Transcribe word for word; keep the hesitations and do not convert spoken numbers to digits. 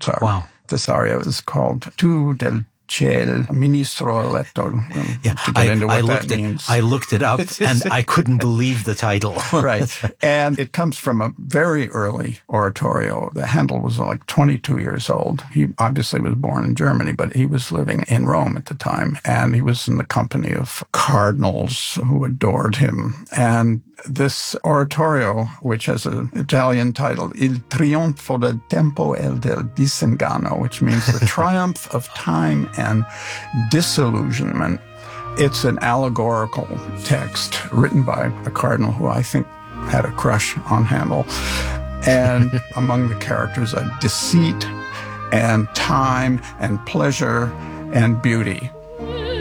Mozart. Wow. This aria is called Tu del ciel ministro eletto. Yeah, to get I, into what I looked that it, means. I looked it up, and I couldn't believe the title. Right. And it comes from a very early oratorio. The Handel was like twenty-two years old. He obviously was born in Germany, but he was living in Rome at the time. And he was in the company of cardinals who adored him. And this oratorio, which has an Italian title, Il trionfo del tempo e del disinganno, which means the triumph of time and disillusionment. It's an allegorical text written by a cardinal who I think had a crush on Handel. And among the characters are deceit and time and pleasure and beauty.